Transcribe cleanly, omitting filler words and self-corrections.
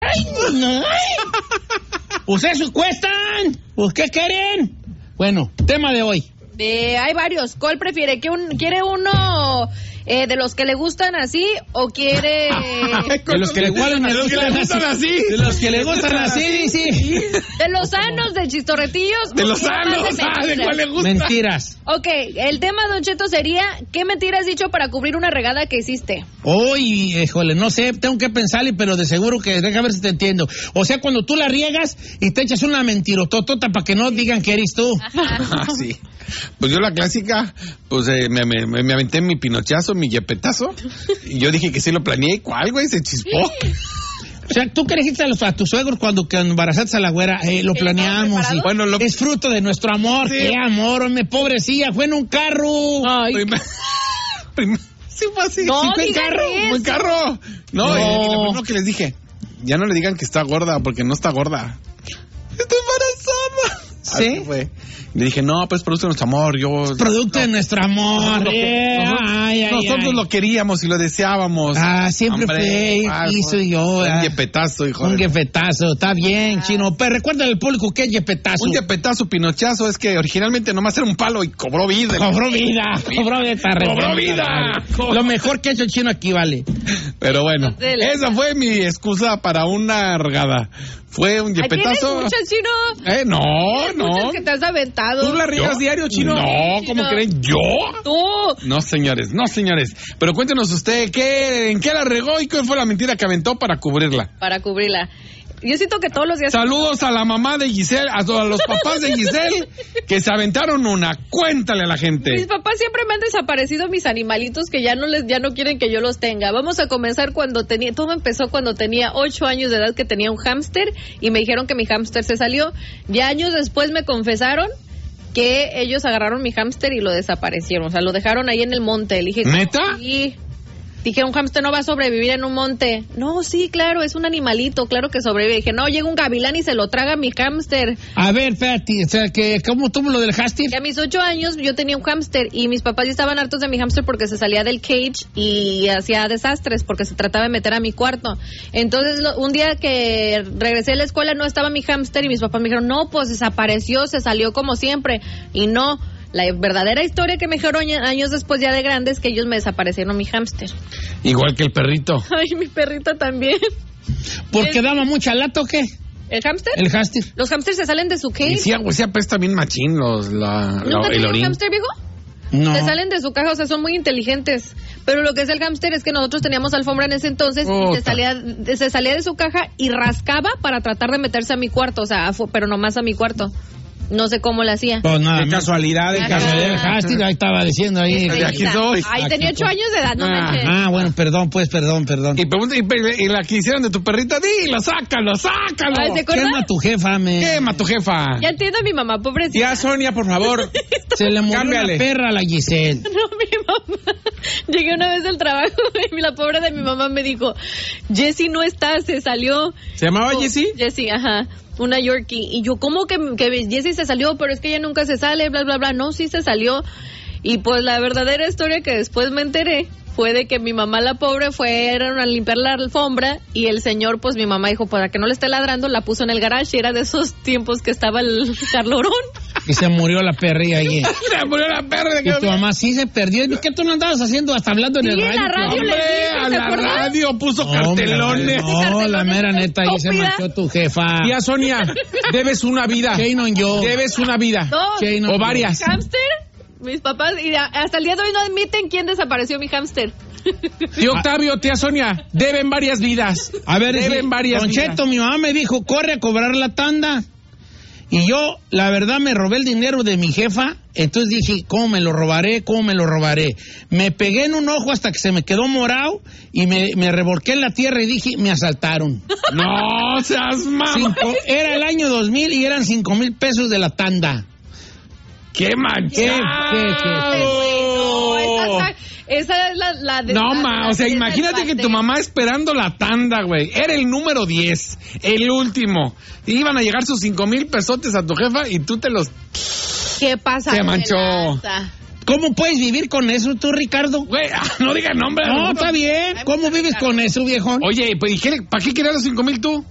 ¡Ay, no! Pues eso cuestan. Pues, ¿qué quieren? Bueno, tema de hoy. Hay varios. ¿Cuál prefiere? ¿Quiere uno de los que le gustan así o quiere...? De los que le gustan así. De los que le gustan así, sí. De los sanos, de chistorretillos. De los sanos, ¿de cuál le gusta? Mentiras. Ok, el tema, Don Cheto, sería ¿qué mentira has dicho para cubrir una regada que hiciste? Uy, híjole, no sé, tengo que pensarle, pero de seguro que, deja ver si te entiendo. O sea, cuando tú la riegas y te echas una mentirototota para que no digan que eres tú. Sí. Pues yo la clásica, pues me aventé mi pinochazo, mi yepetazo, y yo dije que sí lo planeé. ¿Cuál, güey? Se chispó. O sea, tú que le dijiste a tus suegros cuando embarazaste a la güera, lo planeamos. Y, bueno, es fruto de nuestro amor. Sí. ¡Qué amor, hombre, pobrecilla! Fue en un carro. Ay. Sí, fue así. No, sí, fue en carro. Fue en carro. No. Y lo primero que les dije, ya no le digan que está gorda, porque no está gorda. Está embarazada. ¿Sí? Así fue. Le dije, no, pues producto de nuestro amor. Producto de nuestro amor. Nosotros lo queríamos y lo deseábamos. Siempre fue. Hizo yo. Un yepetazo, hijo. Un yepetazo. Está bien, chino. Pero recuerda al público que es yepetazo. Un yepetazo, pinochazo, es que originalmente nomás era un palo y cobró vida. Cobró vida. Lo mejor que ha hecho el chino aquí, vale. Pero bueno, esa fue mi excusa para una regada. Fue un yepetazo. ¿Tienes muchas, chino? No. Muchas que te has aventado. ¿Tú la riegas diario, chino? No, ¿cómo creen? ¿Yo? Tú. No, señores. Pero cuéntenos usted, ¿en qué la regó y cuál fue la mentira que aventó para cubrirla? Yo siento que todos los días... Saludos a la mamá de Giselle, a los papás de Giselle, que se aventaron una. Cuéntale a la gente. Mis papás siempre me han desaparecido mis animalitos que ya no quieren que yo los tenga. Vamos a comenzar todo empezó cuando tenía 8 años de edad, que tenía un hámster, y me dijeron que mi hámster se salió. Ya años después me confesaron que ellos agarraron mi hámster y lo desaparecieron. O sea, lo dejaron ahí en el monte. Le dije, ¿neta? Sí. Dije, un hámster no va a sobrevivir en un monte. No, sí, claro, es un animalito, claro que sobrevive. Dije, no, llega un gavilán y se lo traga mi hámster. A ver, espérate, o sea, ¿cómo tú me lo del hámster? Que a mis 8 años yo tenía un hámster y mis papás ya estaban hartos de mi hámster porque se salía del cage y hacía desastres porque se trataba de meter a mi cuarto. Entonces, un día que regresé a la escuela no estaba mi hámster y mis papás me dijeron, no, pues desapareció, se salió como siempre. Y no. La verdadera historia que me dijeron años después, ya de grandes, que ellos me desaparecieron mi hámster. Igual que el perrito. Ay, mi perrito también. ¿Porque daba mucha lata o qué? ¿El hámster? El hámster. Los hámsters se salen de su cage. Y sí, apesta bien machín ¿Nunca el orín. un hámster, viejo? No. Se salen de su caja, o sea, son muy inteligentes. Pero lo que es el hámster es que nosotros teníamos alfombra en ese entonces y se salía de su caja y rascaba para tratar de meterse a mi cuarto, o sea, pero nomás a mi cuarto. No sé cómo le hacía. Pues nada, de casualidad, el hámster, ahí estaba diciendo ahí. De aquí soy. Ahí tenía 8 años de edad, no manches. Bueno, perdón. Y la que hicieron de tu perrita, dilo, sácalo. Ay, Quema tu jefa, Quema tu jefa. Ya entiendo a mi mamá, pobrecita. Ya, Sonia, por favor. Se le murió la perra a la Giselle. No, mi mamá. Llegué una vez del trabajo y la pobre de mi mamá me dijo, Jessie no está, se salió. ¿Se llamaba Jessie? Jessie, ajá. Una Yorkie. Y yo, ¿cómo que Jessie se salió? Pero es que ella nunca se sale, bla, bla, bla. No, sí se salió. Y pues la verdadera historia que después me enteré fue de que mi mamá, la pobre, fueron a limpiar la alfombra y el señor, pues mi mamá dijo, para que no le esté ladrando, la puso en el garage y era de esos tiempos que estaba el calorón. Y se murió la perrilla allí. Se murió la perra. Y tu mamá sí se perdió. ¿Qué tú no andabas haciendo? Hasta hablando en el radio. En la radio a la radio puso cartelones. No, la mera neta, ahí se marchó tu jefa. Tía Sonia, debes una vida. Shane on yo. Debes una vida. No. O varias. ¿Hámster? Mis papás, y hasta el día de hoy no admiten quién desapareció mi hámster. Tío Octavio, tía Sonia, deben varias vidas. A ver, deben varias Don vidas. Cheto, mi mamá me dijo, corre a cobrar la tanda. Y yo, la verdad, me robé el dinero de mi jefa. Entonces dije, ¿cómo me lo robaré? Me pegué en un ojo hasta que se me quedó morado y me revolqué en la tierra y dije, me asaltaron. No seas malo. Era el año 2000 y eran 5,000 pesos de la tanda. ¡Qué manchado! Esa es la de... No, o sea, imagínate que tu mamá esperando la tanda, güey. Era el número 10, el último. Y iban a llegar sus 5,000 pesotes a tu jefa y tú te los... ¿Qué pasa? Se manchó. ¿Cómo puedes vivir con eso tú, Ricardo? Güey, no digas nombre. No, está bien. ¿Cómo vives con eso, viejón? Oye, pues, ¿para qué querías los 5,000 tú?